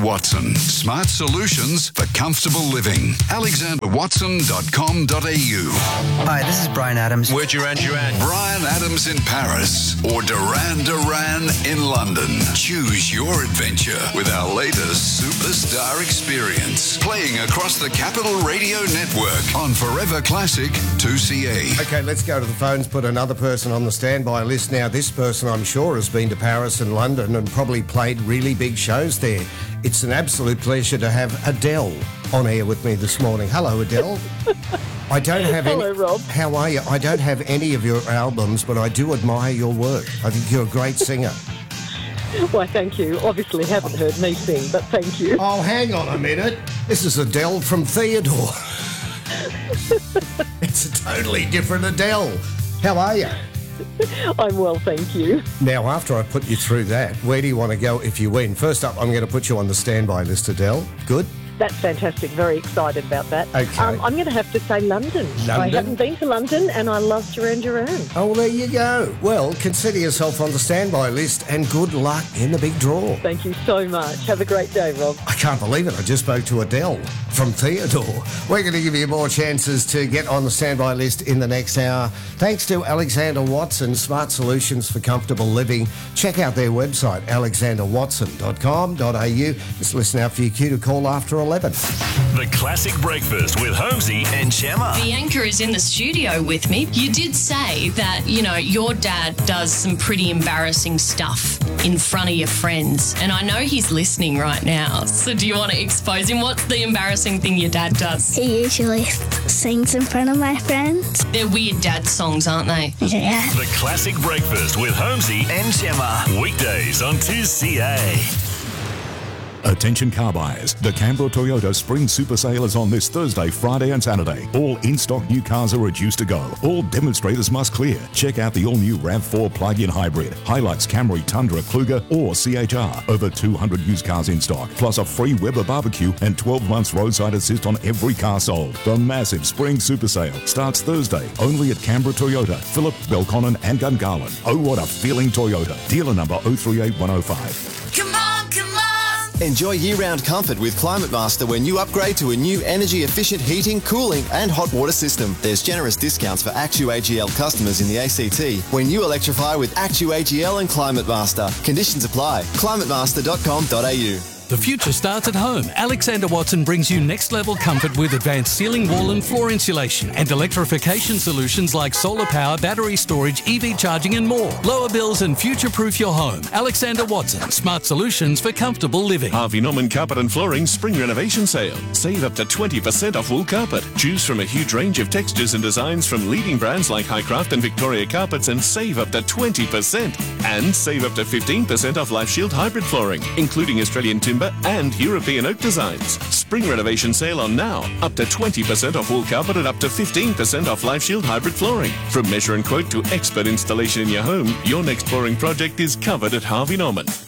Watson. Smart solutions for comfortable living. alexanderwatson.com.au. Hi, this is Brian Adams. We're Duran Duran. Brian Adams in Paris or Duran Duran in London. Choose your adventure with our latest Superstar Experience. Playing across the Capital Radio Network on Forever Classic 2CA. Okay, let's go to the phones, put another person on the standby list. Now, this person, I'm sure, has been to Paris and London and probably played really big shows there. It's an absolute pleasure to have Adele on air with me this morning. Hello, Adele. I don't have any... Hello, Rob. How are you? I don't have any of your albums, but I do admire your work. I think you're a great singer. Why, thank you. Obviously haven't heard me sing, but thank you. Oh, hang on a minute. This is Adele from Theodore. It's a totally different Adele. How are you? I'm well, thank you. Now, after I put you through that, where do you want to go if you win? First up, I'm going to put you on the standby list, Adele. Good? That's fantastic. Very excited about that. Okay. I'm going to have to say London. I haven't been to London and I love Duran Duran. Oh, well, there you go. Well, consider yourself on the standby list and good luck in the big draw. Thank you so much. Have a great day, Rob. I can't believe it. I just spoke to Adele from Theodore. We're going to give you more chances to get on the standby list in the next hour. Thanks to Alexander Watson, Smart Solutions for Comfortable Living. Check out their website, alexanderwatson.com.au. Just listen out for your cue to call after 11. The Classic Breakfast with Holmesy and Gemma. Bianca is in the studio with me. You did say that, your dad does some pretty embarrassing stuff in front of your friends. And I know he's listening right now. So do you want to expose him? What's the embarrassing thing your dad does? He usually sings in front of my friends. They're weird dad songs, aren't they? Yeah. The Classic Breakfast with Holmesy and Gemma. Weekdays on 2CA. Attention car buyers. The Canberra Toyota Spring Super Sale is on this Thursday, Friday and Saturday. All in-stock new cars are reduced to go. All demonstrators must clear. Check out the all-new RAV4 plug-in hybrid, Hilux, Camry, Tundra, Kluger or CHR. Over 200 used cars in stock, plus a free Weber barbecue and 12 months roadside assist on every car sold. The massive Spring Super Sale starts Thursday, only at Canberra Toyota, Phillip, Belconnen and Gungahlin. Oh, what a feeling Toyota. Dealer number 038105. Come on, come on! Enjoy year-round comfort with Climate Master when you upgrade to a new energy-efficient heating, cooling and hot water system. There's generous discounts for ActuAGL customers in the ACT when you electrify with ActuAGL and Climate Master. Conditions apply. climatemaster.com.au. The future starts at home. Alexander Watson brings you next-level comfort with advanced ceiling, wall and floor insulation and electrification solutions like solar power, battery storage, EV charging and more. Lower bills and future-proof your home. Alexander Watson, smart solutions for comfortable living. Harvey Norman Carpet and Flooring Spring Renovation Sale. Save up to 20% off wool carpet. Choose from a huge range of textures and designs from leading brands like Highcraft and Victoria Carpets and save up to 20%. And save up to 15% off Life Shield hybrid flooring, including Australian timber and European oak designs. Spring renovation sale on now. Up to 20% off wool carpet and up to 15% off Life Shield hybrid flooring. From measure and quote to expert installation in your home, your next flooring project is covered at Harvey Norman.